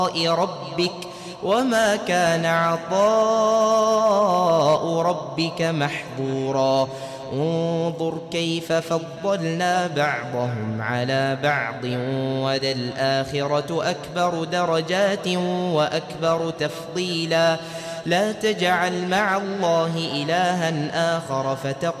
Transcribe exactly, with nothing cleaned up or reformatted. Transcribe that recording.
ربك وما كان عطاء ربك محظورا انظر كيف فضلنا بعضهم على بعض وللآخرة أكبر درجات وأكبر تفضيلا لا تجعل مع الله إلها آخر فتقل